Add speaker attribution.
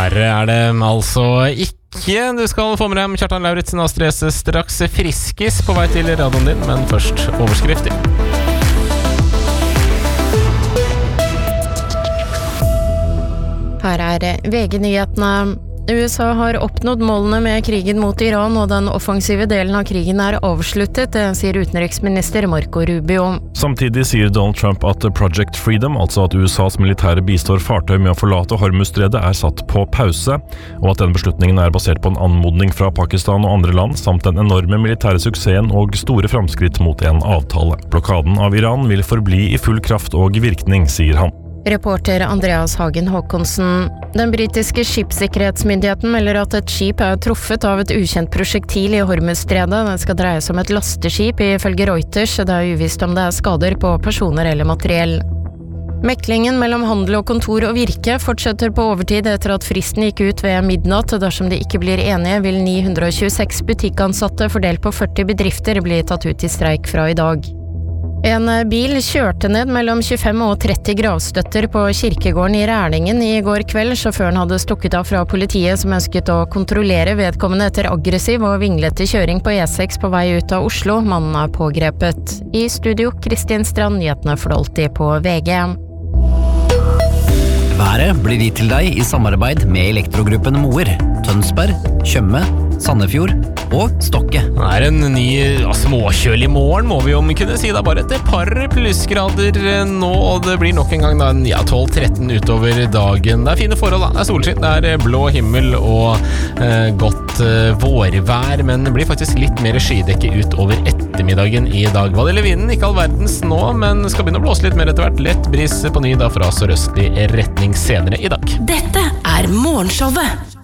Speaker 1: Verre det altså ikke. Du skal få med deg Kjartan Lauritzen og Astrid S straks friskis på vei til radioen din, men først overskrifter.
Speaker 2: Her VG-nyhetene. USA har oppnådd målene med krigen mot Iran, og den offensive delen av krigen avsluttet, sier utenriksminister Marco Rubio.
Speaker 3: Samtidig sier Donald Trump at Project Freedom, altså at USAs militære bistår fartøy med å forlate Hormuzstredet, satt på pause, og at denne beslutningen basert på en anmodning fra Pakistan og andre land, samt den enorme militære suksessen og store framskritt mot en avtale. Blokaden av Iran vil forbli i full kraft og virkning, sier han.
Speaker 2: Reporter Andreas Hagen Håkonsen. Den britiske skipssikkerhetsmyndigheten melder at et skip truffet av et ukjent prosjektil i Hormuzstredet. Det skal dreies om et lasteskip, ifølge Reuters. Det uvisst om det skader på personer eller materiell. Meklingen mellom handel og kontor og virke fortsetter på overtid etter at fristen gikk ut ved midnatt. Dersom de ikke blir enige, vil 926 butikkansatte fordelt på 40 bedrifter bli tatt ut i streik fra i dag. En bil kjørte ned mellom 25 og 30 gravstøtter på kirkegården i Rælingen i går kveld. Sjåføren hadde stukket av fra politiet som ønsket å kontrollere vedkommende etter aggressiv og vinglete kjøring på E6 på vei ut av Oslo. Mannen pågrepet. I studio, Kristin Strand, nyhetene fordolti på VG.
Speaker 4: Været blir gitt til deg i samarbeid med Elektrogruppen Moer, Tønsberg, Tjøme, Sandefjord og Stokke.
Speaker 1: Det en ny småkjølig morgen, må vi jo kunne si. Det bare et par plussgrader nå, og det blir nok en gang 12-13 utover dagen. Det fine forhold, det solskinn, det blå himmel og godt vårvær, men det blir faktisk litt mer skydekke utover ettermiddagen i dag. Hva det gjelder vinden, ikke all verdens nå, men skal begynne å blåse litt mer etter hvert. Lett bris på ny fra sørøstlig retning senere i dag.
Speaker 5: Dette Morgenshowet.